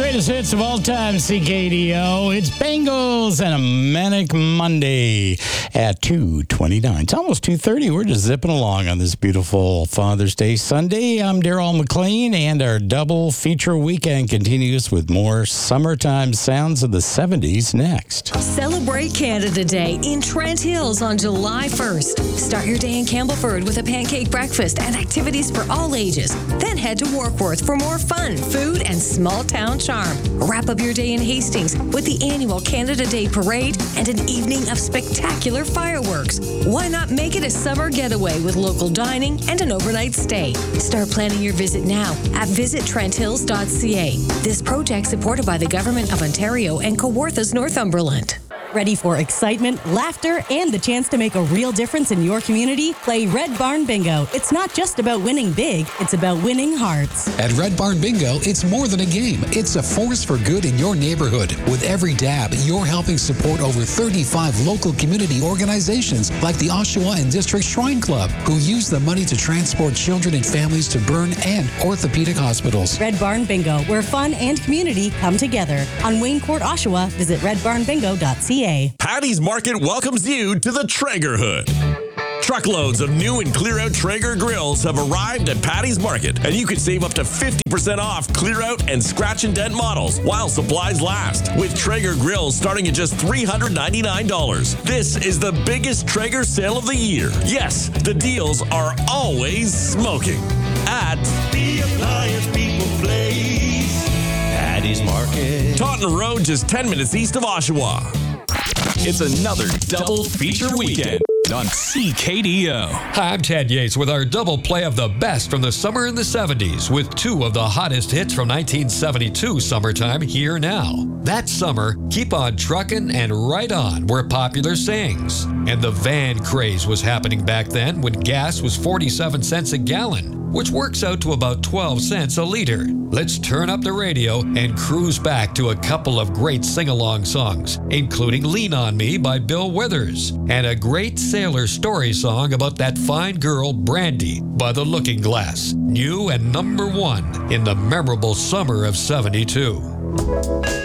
greatest hits of all time, CKDO. It's Bengals and a Manic Monday at 2:29. It's almost 2:30. We're just zipping along on this beautiful Father's Day Sunday. I'm Daryl McLean, and our double feature weekend continues with more summertime sounds of the 70s next. Celebrate Canada Day in Trent Hills on July 1st. Start your day in Campbellford with a pancake breakfast and activities for all ages. Then head to Warkworth for more fun, food, and small town charm. Wrap up your day in Hastings with the annual Canada Day Parade and an evening of spectacular fireworks. Why not make it a summer getaway with local dining and an overnight stay? Start planning your visit now at visittrenthills.ca. This project supported by the Government of Ontario and Kawarthas Northumberland. Ready for excitement, laughter, and the chance to make a real difference in your community? Play Red Barn Bingo. It's not just about winning big, it's about winning hearts. At Red Barn Bingo, it's more than a game. It's a force for good in your neighborhood. With every dab, you're helping support over 35 local community organizations like the Oshawa and District Shrine Club, who use the money to transport children and families to burn and orthopedic hospitals. Red Barn Bingo, where fun and community come together. On Wayne Court, Oshawa, visit redbarnbingo.ca. Patty's Market welcomes you to the Traeger Hood. Truckloads of new and clear-out Traeger grills have arrived at Patty's Market, and you can save up to 50% off clear-out and scratch and dent models while supplies last. With Traeger grills starting at just $399. This is the biggest Traeger sale of the year. Yes, the deals are always smoking. At the Appliance People Place, Patty's Market, Taunton Road, just 10 minutes east of Oshawa. It's another double feature weekend on CKDO. Hi, I'm Ted Yates with our double play of the best from the summer in the 70s with two of the hottest hits from 1972 summertime here now. That summer, Keep On Truckin' and Right On were popular sayings. And the van craze was happening back then when gas was 47 cents a gallon, which works out to about 12 cents a liter. Let's turn up the radio and cruise back to a couple of great sing-along songs, including Lean On Me by Bill Withers, and a great sailor story song about that fine girl, Brandy, by The Looking Glass, new and number one in the memorable summer of '72.